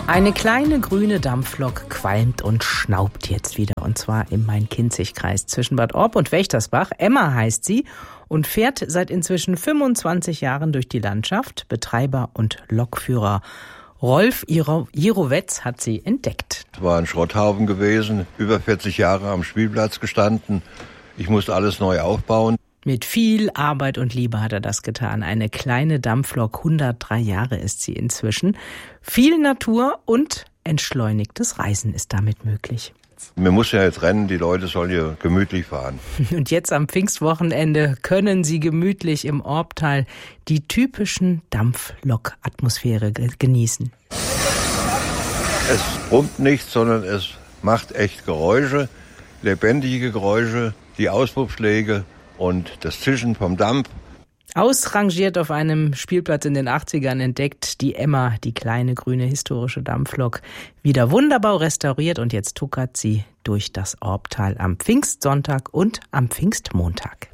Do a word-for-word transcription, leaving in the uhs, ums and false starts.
Eine kleine grüne Dampflok qualmt und schnaubt jetzt wieder, und zwar im Main-Kinzig-Kreis zwischen Bad Orb und Wächtersbach. Emma heißt sie und fährt seit inzwischen fünfundzwanzig Jahren durch die Landschaft. Betreiber und Lokführer Rolf Jirowetz hat sie entdeckt. Es war ein Schrotthaufen gewesen, über vierzig Jahre am Spielplatz gestanden. Ich musste alles neu aufbauen. Mit viel Arbeit und Liebe hat er das getan. Eine kleine Dampflok, hundertdrei Jahre ist sie inzwischen. Viel Natur und entschleunigtes Reisen ist damit möglich. Wir müssen ja jetzt rennen, die Leute sollen hier gemütlich fahren. Und jetzt am Pfingstwochenende können Sie gemütlich im Orbtal die typischen Dampflok-Atmosphäre genießen. Es brummt nicht, sondern es macht echt Geräusche, lebendige Geräusche, die Auspuffschläge und das Zischen vom Dampf. Ausrangiert auf einem Spielplatz in den achtzigern entdeckt die Emma, die kleine grüne historische Dampflok, wieder wunderbar restauriert, und jetzt tuckert sie durch das Orbtal am Pfingstsonntag und am Pfingstmontag.